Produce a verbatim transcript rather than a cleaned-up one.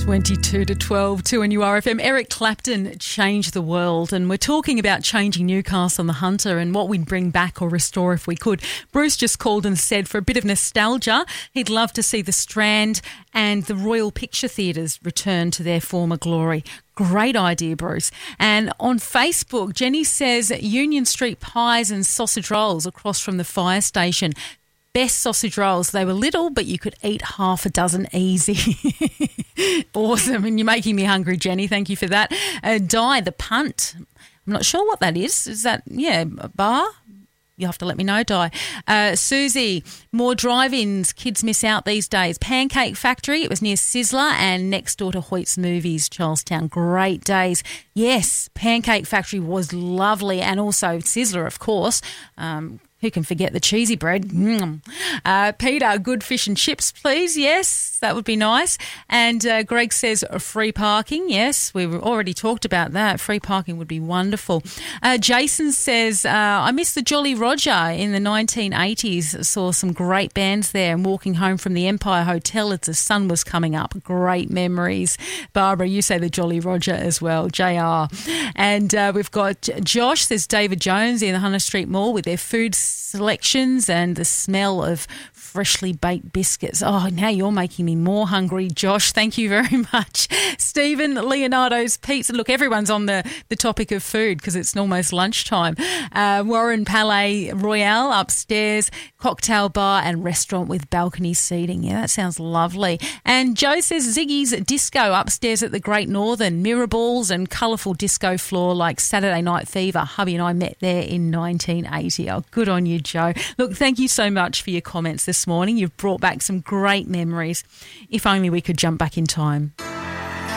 twenty-two to twelve, two and U R F M. Eric Clapton changed the world, and we're talking about changing Newcastle and the Hunter and what we'd bring back or restore if we could. Bruce just called and said for a bit of nostalgia, he'd love to see the Strand and the Royal Picture Theatres return to their former glory. Great idea, Bruce. And on Facebook, Jenny says Union Street pies and sausage rolls across from the fire station. Best sausage rolls. They were little, but you could eat half a dozen easy. Awesome. And you're making me hungry, Jenny. Thank you for that. Uh, Di, the punt. I'm not sure what that is. Is that, yeah, a bar? You have to let me know, Di. Uh, Susie, more drive-ins. Kids miss out these days. Pancake Factory. It was near Sizzler and next door to Hoyt's Movies, Charlestown. Great days. Yes, Pancake Factory was lovely, and also Sizzler, of course. Um Who can forget the cheesy bread? Mm. Uh, Peter, good fish and chips, please. Yes, that would be nice. And uh, Greg says free parking. Yes, we've already talked about that. Free parking would be wonderful. Uh, Jason says, uh, I miss the Jolly Roger in the nineteen eighties. Saw some great bands there, and walking home from the Empire Hotel as the sun was coming up. Great memories. Barbara, you say the Jolly Roger as well. J R. And uh, we've got Josh, says David Jones in the Hunter Street Mall with their food selections and the smell of freshly baked biscuits. Oh, now you're making me more hungry, Josh. Thank you very much. Stephen, Leonardo's Pizza. Look, everyone's on the, the topic of food because it's almost lunchtime. Uh, Warren Palais Royale upstairs, cocktail bar and restaurant with balcony seating. Yeah, that sounds lovely. And Joe says Ziggy's Disco upstairs at the Great Northern. Mirror balls and colourful disco floor like Saturday Night Fever. Hubby and I met there in nineteen eighty. Oh, good on you, Joe. Look, thank you so much for your comments this morning. You've brought back some great memories. If only we could jump back in time.